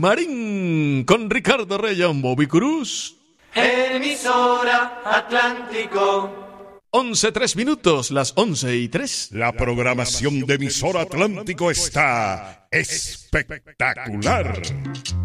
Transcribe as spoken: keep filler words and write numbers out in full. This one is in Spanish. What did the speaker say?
Marín con Ricardo Reyán, Bobby Cruz. Emisora Atlántico. Once, tres minutos, las once y tres. La programación de Emisora Atlántico está espectacular.